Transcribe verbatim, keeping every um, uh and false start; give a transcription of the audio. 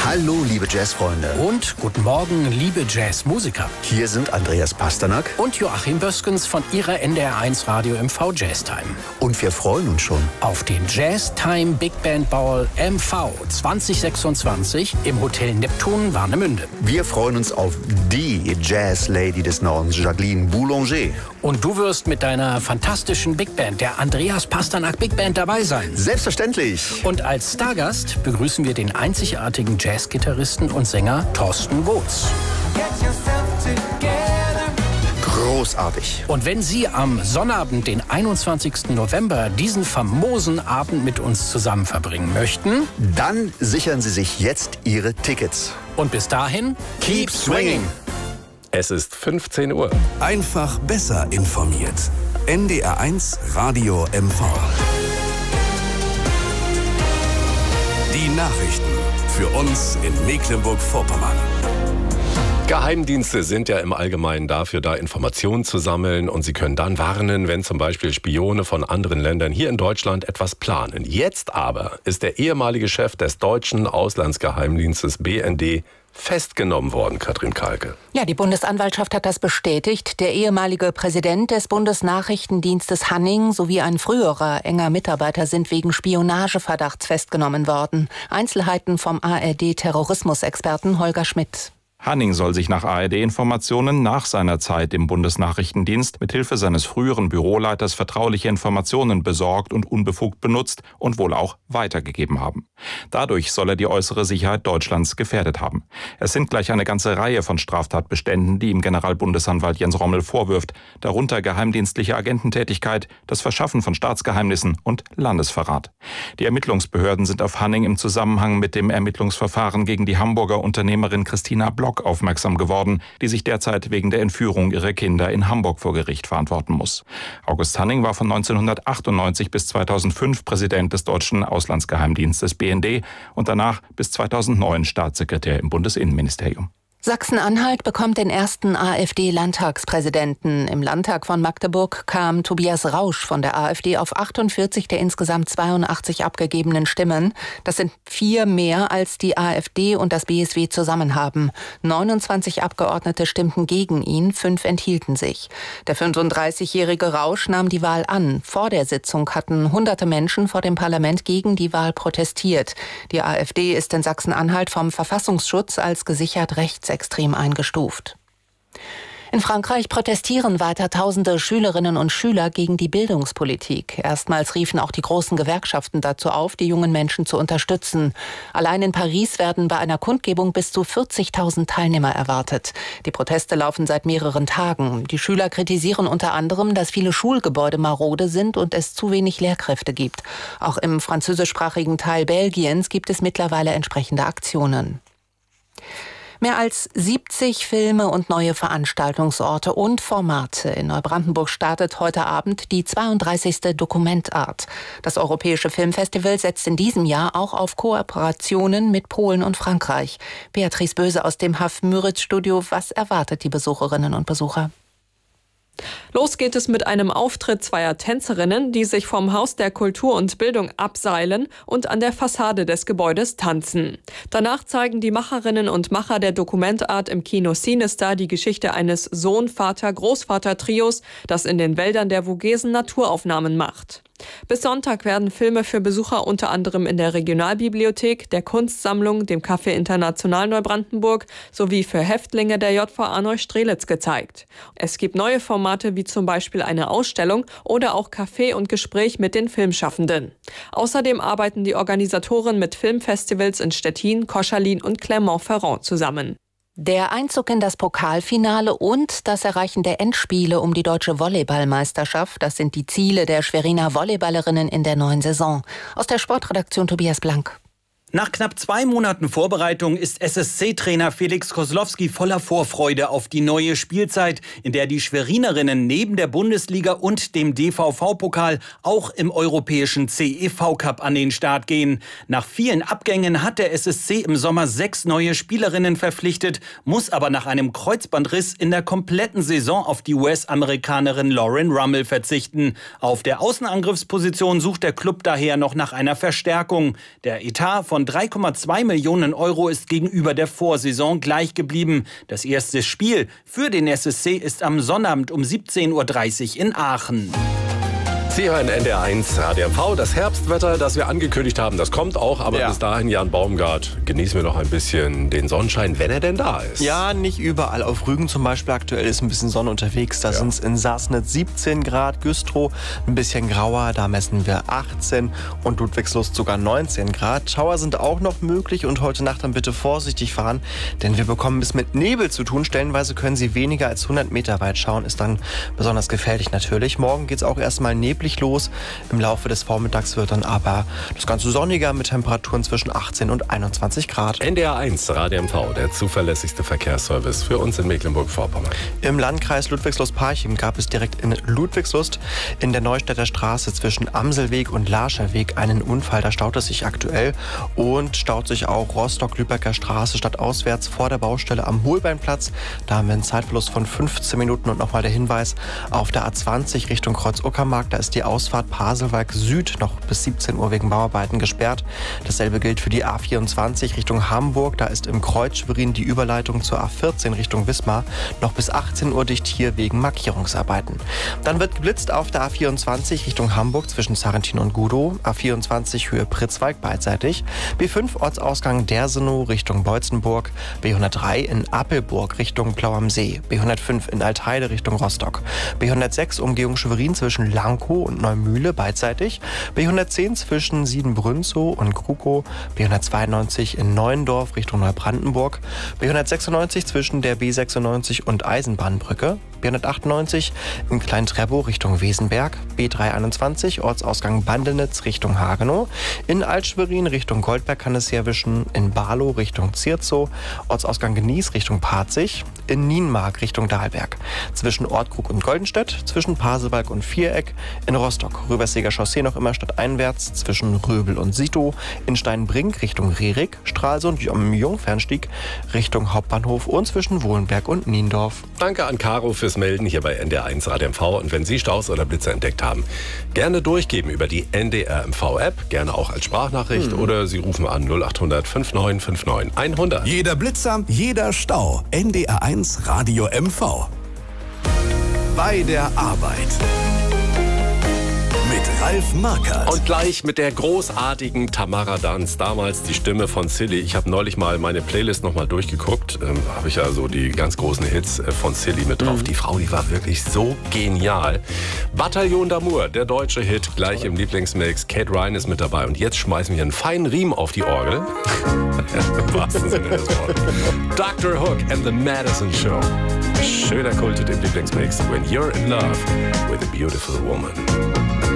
Hallo, liebe Jazzfreunde. Und guten Morgen, liebe Jazzmusiker. Hier sind Andreas Pasternak und Joachim Böskens von Ihrer N D R eins Radio M V Jazztime. Und wir freuen uns schon auf den Jazztime Big Band Ball M V zwanzig sechsundzwanzig im Hotel Neptun Warnemünde. Wir freuen uns auf die Jazz-Lady des Nordens, Jacqueline Boulanger. Und du wirst mit deiner fantastischen Big Band, der Andreas Pasternak Big Band, dabei sein. Selbstverständlich. Und als Stargast begrüßen wir den einzigartigen Jazzgitarristen und Sänger Thorsten Botz. Großartig. Und wenn Sie am Sonnabend, den einundzwanzigsten November, diesen famosen Abend mit uns zusammen verbringen möchten, dann sichern Sie sich jetzt Ihre Tickets. Und bis dahin, keep swinging. Es ist fünfzehn Uhr. Einfach besser informiert. N D R eins Radio M V. Die Nachrichten für uns in Mecklenburg-Vorpommern. Geheimdienste sind ja im Allgemeinen dafür da, Informationen zu sammeln, und sie können dann warnen, wenn zum Beispiel Spione von anderen Ländern hier in Deutschland etwas planen. Jetzt aber ist der ehemalige Chef des deutschen Auslandsgeheimdienstes B N D festgenommen worden, Katrin Kalke. Ja, die Bundesanwaltschaft hat das bestätigt. Der ehemalige Präsident des Bundesnachrichtendienstes Hanning sowie ein früherer enger Mitarbeiter sind wegen Spionageverdachts festgenommen worden. Einzelheiten vom A R D-Terrorismusexperten Holger Schmidt. Hanning soll sich nach A R D-Informationen nach seiner Zeit im Bundesnachrichtendienst mithilfe seines früheren Büroleiters vertrauliche Informationen besorgt und unbefugt benutzt und wohl auch weitergegeben haben. Dadurch soll er die äußere Sicherheit Deutschlands gefährdet haben. Es sind gleich eine ganze Reihe von Straftatbeständen, die ihm Generalbundesanwalt Jens Rommel vorwirft, darunter geheimdienstliche Agententätigkeit, das Verschaffen von Staatsgeheimnissen und Landesverrat. Die Ermittlungsbehörden sind auf Hanning im Zusammenhang mit dem Ermittlungsverfahren gegen die Hamburger Unternehmerin Christina Block aufmerksam geworden, die sich derzeit wegen der Entführung ihrer Kinder in Hamburg vor Gericht verantworten muss. August Hanning war von neunzehnhundertachtundneunzig bis zweitausendfünf Präsident des deutschen Auslandsgeheimdienstes B N D und danach bis zweitausendneun Staatssekretär im Bundesinnenministerium. Sachsen-Anhalt bekommt den ersten AfD-Landtagspräsidenten. Im Landtag von Magdeburg kam Tobias Rausch von der AfD auf achtundvierzig der insgesamt zweiundachtzig abgegebenen Stimmen. Das sind vier mehr, als die AfD und das B S W zusammen haben. neunundzwanzig Abgeordnete stimmten gegen ihn, fünf enthielten sich. Der fünfunddreißigjährige Rausch nahm die Wahl an. Vor der Sitzung hatten hunderte Menschen vor dem Parlament gegen die Wahl protestiert. Die AfD ist in Sachsen-Anhalt vom Verfassungsschutz als gesichert rechts extrem eingestuft. In Frankreich protestieren weiter tausende Schülerinnen und Schüler gegen die Bildungspolitik. Erstmals riefen auch die großen Gewerkschaften dazu auf, die jungen Menschen zu unterstützen. Allein in Paris werden bei einer Kundgebung bis zu vierzigtausend Teilnehmer erwartet. Die Proteste laufen seit mehreren Tagen. Die Schüler kritisieren unter anderem, dass viele Schulgebäude marode sind und es zu wenig Lehrkräfte gibt. Auch im französischsprachigen Teil Belgiens gibt es mittlerweile entsprechende Aktionen. Mehr als siebzig Filme und neue Veranstaltungsorte und Formate. In Neubrandenburg startet heute Abend die zweiunddreißigste Dokumentart. Das Europäische Filmfestival setzt in diesem Jahr auch auf Kooperationen mit Polen und Frankreich. Beatrice Böse aus dem Haff-Müritz-Studio. Was erwartet die Besucherinnen und Besucher? Los geht es mit einem Auftritt zweier Tänzerinnen, die sich vom Haus der Kultur und Bildung abseilen und an der Fassade des Gebäudes tanzen. Danach zeigen die Macherinnen und Macher der Dokumentart im Kino Sinister die Geschichte eines Sohn-Vater-Großvater-Trios, das in den Wäldern der Vogesen Naturaufnahmen macht. Bis Sonntag werden Filme für Besucher unter anderem in der Regionalbibliothek, der Kunstsammlung, dem Café International Neubrandenburg sowie für Häftlinge der J V A Neustrelitz gezeigt. Es gibt neue Formate wie zum Beispiel eine Ausstellung oder auch Café und Gespräch mit den Filmschaffenden. Außerdem arbeiten die Organisatoren mit Filmfestivals in Stettin, Koszalin und Clermont-Ferrand zusammen. Der Einzug in das Pokalfinale und das Erreichen der Endspiele um die deutsche Volleyballmeisterschaft, das sind die Ziele der Schweriner Volleyballerinnen in der neuen Saison. Aus der Sportredaktion Tobias Blank. Nach knapp zwei Monaten Vorbereitung ist S S C-Trainer Felix Koslowski voller Vorfreude auf die neue Spielzeit, in der die Schwerinerinnen neben der Bundesliga und dem D V V-Pokal auch im europäischen C E V-Cup an den Start gehen. Nach vielen Abgängen hat der S S C im Sommer sechs neue Spielerinnen verpflichtet, muss aber nach einem Kreuzbandriss in der kompletten Saison auf die U S-Amerikanerin Lauren Rummel verzichten. Auf der Außenangriffsposition sucht der Club daher noch nach einer Verstärkung. Der Etat von von drei Komma zwei Millionen Euro ist gegenüber der Vorsaison gleich geblieben. Das erste Spiel für den S S C ist am Sonnabend um siebzehn Uhr dreißig in Aachen. Sie hören N D R eins Radio M V. Das Herbstwetter, das wir angekündigt haben, das kommt auch. Aber ja. bis dahin, Jan Baumgart, genießen wir noch ein bisschen den Sonnenschein, wenn er denn da ist. Ja, nicht überall. Auf Rügen zum Beispiel aktuell ist ein bisschen Sonne unterwegs. Da ja. sind es in Sassnitz siebzehn Grad, Güstrow ein bisschen grauer, da messen wir achtzehn und Ludwigslust sogar neunzehn Grad. Schauer sind auch noch möglich und heute Nacht dann bitte vorsichtig fahren, denn wir bekommen es mit Nebel zu tun. Stellenweise können Sie weniger als hundert Meter weit schauen, ist dann besonders gefährlich natürlich. Morgen geht es auch erstmal neblig los. Im Laufe des Vormittags wird dann aber das Ganze sonniger mit Temperaturen zwischen achtzehn und einundzwanzig Grad. N D R eins Radio M V, der zuverlässigste Verkehrsservice für uns in Mecklenburg-Vorpommern. Im Landkreis Ludwigslust-Parchim gab es direkt in Ludwigslust in der Neustädter Straße zwischen Amselweg und Larscherweg einen Unfall. Da staut es sich aktuell und staut sich auch Rostock-Lübecker Straße stadtauswärts vor der Baustelle am Holbeinplatz. Da haben wir einen Zeitverlust von fünfzehn Minuten und nochmal der Hinweis auf der A zwanzig Richtung Kreuz-Uckermark. Da ist die Ausfahrt Pasewalk Süd noch bis siebzehn Uhr wegen Bauarbeiten gesperrt. Dasselbe gilt für die A vierundzwanzig Richtung Hamburg. Da ist im Kreuz Schwerin die Überleitung zur A vierzehn Richtung Wismar noch bis achtzehn Uhr dicht, hier wegen Markierungsarbeiten. Dann wird geblitzt auf der A vierundzwanzig Richtung Hamburg zwischen Sarrentin und Gudow. A vierundzwanzig Höhe Pritzwalk beidseitig. B fünf Ortsausgang Dersenow Richtung Beutzenburg. B hundertdrei in Appelburg Richtung Plau am See. B hundertfünf in Altheide Richtung Rostock. B hundertsechs Umgehung Schwerin zwischen Lankow und Neumühle beidseitig. B hundertzehn zwischen Siebenbrünzow und Krukow. B hundertzweiundneunzig in Neuendorf Richtung Neubrandenburg. B hundertsechsundneunzig zwischen der B sechsundneunzig und Eisenbahnbrücke. B hundertachtundneunzig in Klein-Treppow Richtung Wesenberg. B dreihunderteinundzwanzig Ortsausgang Bandelnitz Richtung Hagenow. In Alt-Schwerin Richtung Goldberg kann es hier erwischen. In Barlow Richtung Zierzow. Ortsausgang Genieß Richtung Parzig. In Nienmark Richtung Dahlberg. Zwischen Ortkrug und Goldenstedt. Zwischen Pasewalk und Viereck. In Rostock Röberseger Chaussee noch immer stadteinwärts. Zwischen Röbel und Sitow. In Steinbrink Richtung Rerik. Stralsund am Jungfernstieg Richtung Hauptbahnhof. Und zwischen Wohlenberg und Niendorf. Danke an Caro fürs Melden hier bei N D R eins Radio M V. Und wenn Sie Staus oder Blitze entdeckt haben, gerne durchgeben über die N D R M V-App, gerne auch als Sprachnachricht hm. oder Sie rufen an null acht hundert fünfundneunzig neunundfünfzig hundert. Jeder Blitzer, jeder Stau. N D R eins Radio M V. Bei der Arbeit. Mit Ralf Markert. Und gleich mit der großartigen Tamara Danz, damals die Stimme von Silly. Ich habe neulich mal meine Playlist noch mal durchgeguckt. Ähm, habe ich ja so die ganz großen Hits von Silly mit drauf. Mhm. Die Frau, die war wirklich so genial. Bataillon d'Amour, der deutsche Hit, gleich im Lieblingsmix. Kate Ryan ist mit dabei. Und jetzt schmeißen wir einen feinen Riemen auf die Orgel. Im wahrsten Sinne des Wortes. Doctor Hook and the Madison Show. Schöner Kultet im Lieblingsmix. When you're in love with a beautiful woman.